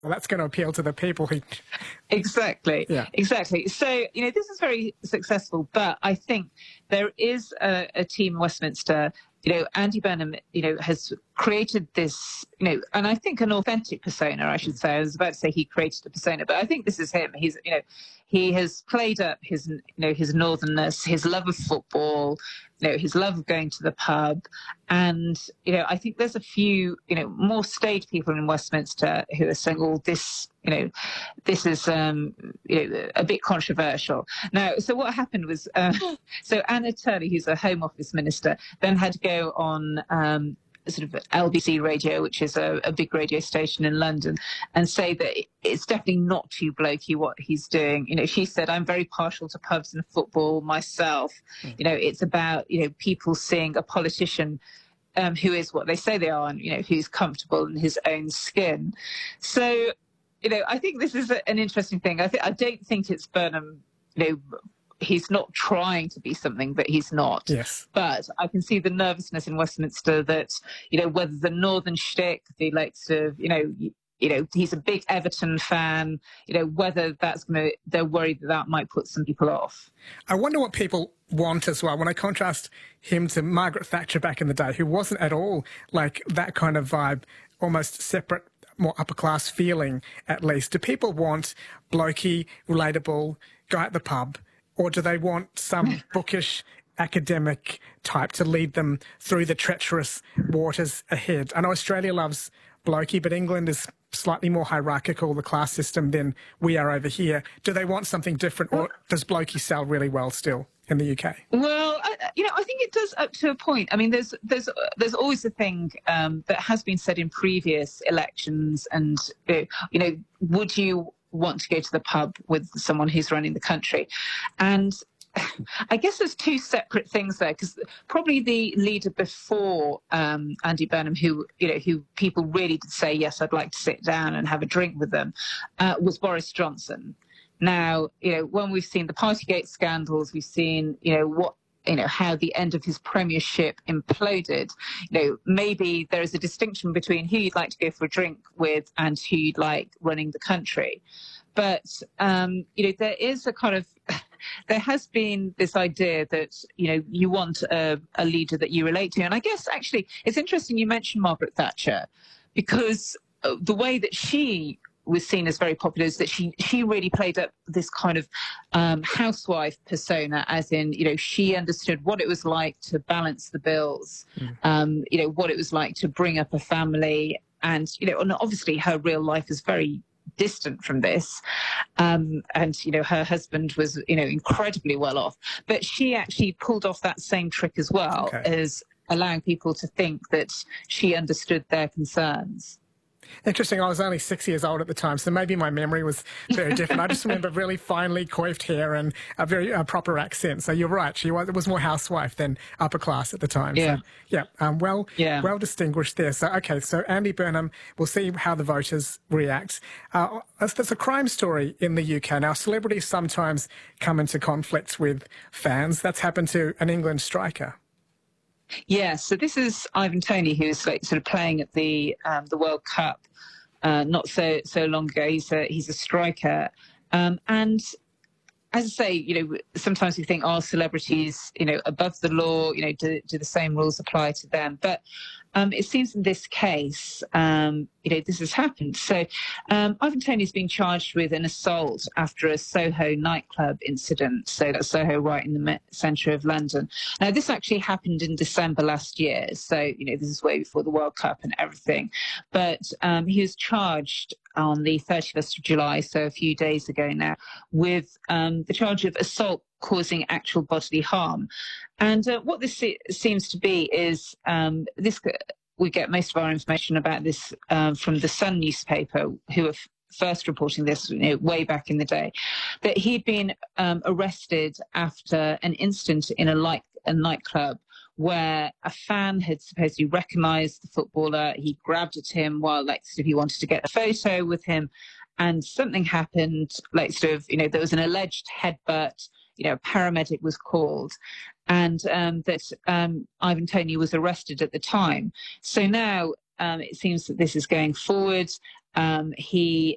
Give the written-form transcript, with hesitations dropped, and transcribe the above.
Well, that's going to appeal to the people who... Exactly. Yeah. Exactly. So, this is very successful, but I think there is a team in Westminster. Andy Burnham, has created this, and I think an authentic persona, I should say. I was about to say he created a persona, but I think this is him. He's, he has played up his, his northernness, his love of football, his love of going to the pub. And, I think there's a few, more staid people in Westminster who are saying, oh, this, this is, a bit controversial. Now, so what happened was, so Anna Turley, who's a Home Office minister, then had to go on sort of LBC Radio, which is a big radio station in London, and say that it's definitely not too blokey what he's doing. She said, I'm very partial to pubs and football myself. It's about, people seeing a politician who is what they say they are and, who's comfortable in his own skin. So, I think this is an interesting thing. I don't think it's Burnham, he's not trying to be something that he's not. Yes. But I can see the nervousness in Westminster that, whether the northern shtick, the likes of, he's a big Everton fan, whether that's they're worried that might put some people off. I wonder what people want as well. When I contrast him to Margaret Thatcher back in the day, who wasn't at all like that kind of vibe, almost separate, more upper class feeling, at least. Do people want blokey, relatable, guy at the pub? Or do they want some bookish academic type to lead them through the treacherous waters ahead? I know Australia loves blokey, but England is slightly more hierarchical, the class system, than we are over here. Do they want something different, or does blokey sell really well still in the UK? Well, I think it does up to a point. I mean, there's always a thing that has been said in previous elections, and would you want to go to the pub with someone who's running the country? And I guess there's two separate things there, because probably the leader before Andy Burnham, who people really did say, yes, I'd like to sit down and have a drink with them, was Boris Johnson. Now, when we've seen the Partygate scandals, we've seen, how the end of his premiership imploded. Maybe there is a distinction between who you'd like to go for a drink with and who you'd like running the country. But, there is a kind of, there has been this idea that, you want a leader that you relate to. And I guess, actually, it's interesting you mentioned Margaret Thatcher, because the way that she was seen as very popular is that she really played up this kind of housewife persona, as in, she understood what it was like to balance the bills, what it was like to bring up a family. And, and obviously her real life is very distant from this. And, her husband was, incredibly well off. But she actually pulled off that same trick as well, as allowing people to think that she understood their concerns. Interesting. I was only 6 years old at the time, so maybe my memory was very different. I just remember really finely coiffed hair and a very proper accent. So you're right. She was more housewife than upper class at the time. Yeah. So, well distinguished there. So, okay, so Andy Burnham, we'll see how the voters react. There's a crime story in the UK. Now, celebrities sometimes come into conflicts with fans. That's happened to an England striker. Yeah, so this is Ivan Toney, who was sort of playing at the World Cup not so long ago. He's a striker, and as I say, sometimes we think, celebrities, above the law, do the same rules apply to them? But it seems in this case, this has happened. So Ivan Toney is being charged with an assault after a Soho nightclub incident. So that's Soho, right in the centre of London. Now, this actually happened in December last year. So, this is way before the World Cup and everything. But he was charged on the 31st of July, so a few days ago now, with the charge of assault causing actual bodily harm. And what this seems to be is we get most of our information about this from the Sun newspaper, who are first reporting this way back in the day, that he'd been arrested after an incident in a nightclub where a fan had supposedly recognised the footballer. He grabbed at him while he wanted to get a photo with him, and something happened. There was an alleged headbutt. A paramedic was called, and that Ivan Toney was arrested at the time. So now it seems that this is going forward. He